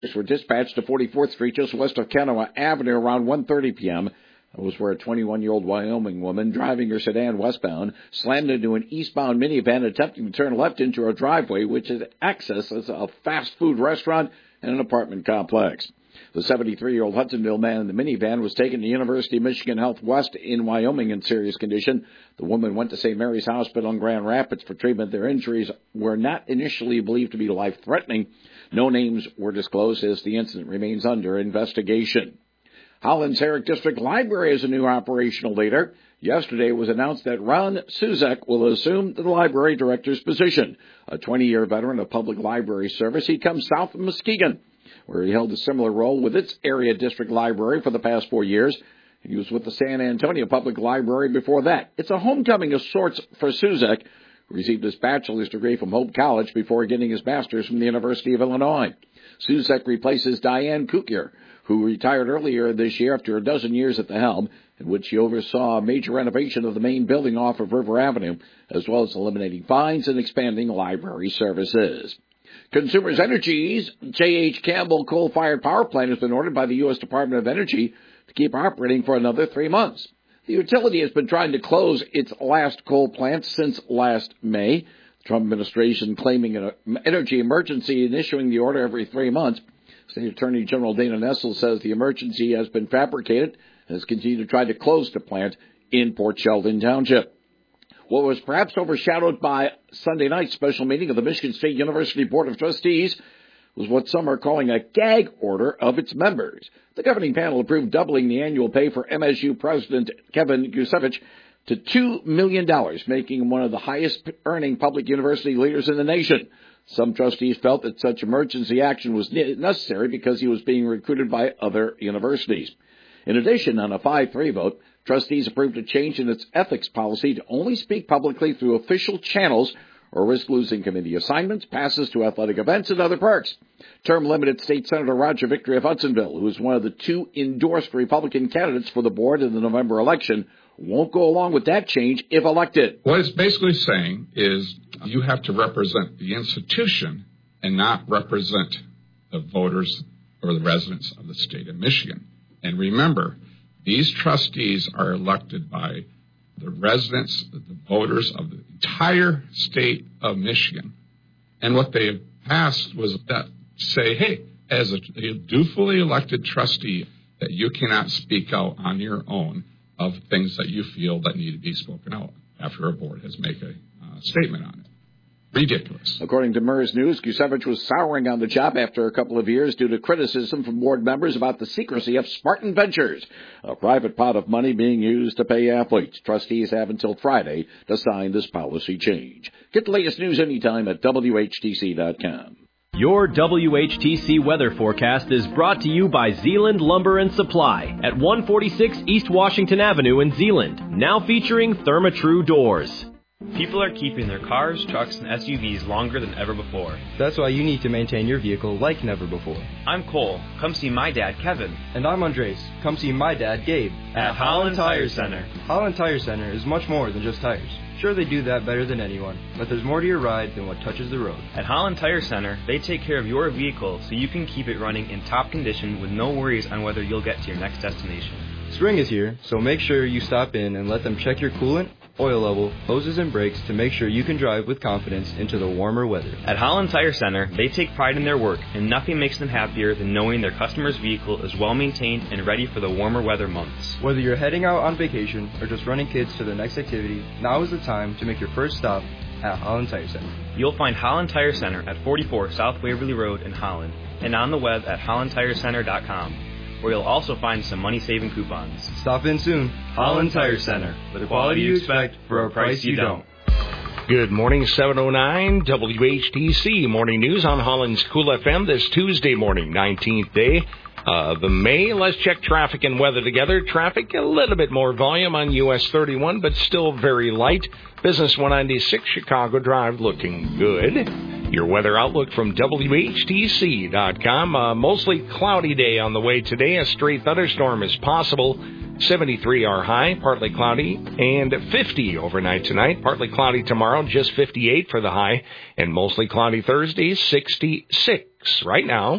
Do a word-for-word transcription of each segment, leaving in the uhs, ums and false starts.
were dispatched to forty-fourth Street just west of Kanawha Avenue around one thirty p.m. That was where a twenty-one-year-old Wyoming woman driving her sedan westbound slammed into an eastbound minivan attempting to turn left into a driveway, which is access as a fast food restaurant and an apartment complex. The seventy-three-year-old Hudsonville man in the minivan was taken to University of Michigan Health West in Wyoming in serious condition. The woman went to Saint Mary's Hospital in Grand Rapids for treatment. Their injuries were not initially believed to be life-threatening. No names were disclosed as the incident remains under investigation. Holland's Herrick District Library is a new operational leader. Yesterday it was announced that Ron Suzek will assume the library director's position. A twenty-year veteran of public library service, he comes south of Muskegon, where he held a similar role with its area district library for the past four years. He was with the San Antonio Public Library before that. It's a homecoming of sorts for Suzek, who received his bachelor's degree from Hope College before getting his master's from the University of Illinois. Suzek replaces Diane Kukier, who retired earlier this year after a dozen years at the helm, in which she oversaw a major renovation of the main building off of River Avenue, as well as eliminating fines and expanding library services. Consumers Energy's J H. Campbell coal-fired power plant has been ordered by the U S Department of Energy to keep operating for another three months. The utility has been trying to close its last coal plant since last May. The Trump administration claiming an energy emergency and issuing the order every three months. State Attorney General Dana Nessel says the emergency has been fabricated and has continued to try to close the plant in Port Sheldon Township. What was perhaps overshadowed by Sunday night's special meeting of the Michigan State University Board of Trustees was what some are calling a gag order of its members. The governing panel approved doubling the annual pay for M S U President Kevin Gusevich to two million dollars, making him one of the highest-earning public university leaders in the nation. Some trustees felt that such emergency action was necessary because he was being recruited by other universities. In addition, on a five three vote, trustees approved a change in its ethics policy to only speak publicly through official channels or risk losing committee assignments, passes to athletic events, and other perks. Term-limited State Senator Roger Victory of Hudsonville, who is one of the two endorsed Republican candidates for the board in the November election, won't go along with that change if elected. What it's basically saying is you have to represent the institution and not represent the voters or the residents of the state of Michigan. And remember, these trustees are elected by the residents, the voters of the entire state of Michigan. And what they have passed was that say, hey, as a, a dutifully elected trustee, that you cannot speak out on your own of things that you feel that need to be spoken out after a board has made a uh, statement on it. Ridiculous. According to MERS News, Gusevich was souring on the job after a couple of years due to criticism from board members about the secrecy of Spartan Ventures, a private pot of money being used to pay athletes. Trustees have until Friday to sign this policy change. Get the latest news anytime at W H T C dot com. Your W H T C weather forecast is brought to you by Zeeland Lumber and Supply at one forty-six East Washington Avenue in Zeeland, now featuring Therma-Tru doors. People are keeping their cars, trucks, and S U Vs longer than ever before. That's why you need to maintain your vehicle like never before. I'm Cole. Come see my dad, Kevin. And I'm Andres. Come see my dad, Gabe. At Holland Tire Center. Holland Tire Center is much more than just tires. Sure, they do that better than anyone, but there's more to your ride than what touches the road. At Holland Tire Center, they take care of your vehicle so you can keep it running in top condition with no worries on whether you'll get to your next destination. Spring is here, so make sure you stop in and let them check your coolant, oil level, hoses, and brakes to make sure you can drive with confidence into the warmer weather. At Holland Tire Center, they take pride in their work, and nothing makes them happier than knowing their customer's vehicle is well maintained and ready for the warmer weather months. Whether you're heading out on vacation or just running kids to their next activity, now is the time to make your first stop at Holland Tire Center. You'll find Holland Tire Center at forty-four South Waverly Road in Holland, and on the web at holland tire center dot com. Where you'll also find some money-saving coupons. Stop in soon. Holland Tire Center. The quality you expect for a price you don't. Good morning, seven oh nine W H T C Morning News on Holland's Cool F M this Tuesday morning, nineteenth day of May. Let's check traffic and weather together. Traffic, a little bit more volume on U S thirty-one, but still very light. Business one ninety-six Chicago Drive looking good. Your weather outlook from W H T C dot com. Uh, mostly cloudy day on the way today. A stray thunderstorm is possible. seventy-three our high, partly cloudy, and fifty overnight tonight. Partly cloudy tomorrow, just fifty-eight for the high, and mostly cloudy Thursday, sixty-six. Right now,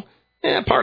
Yeah, part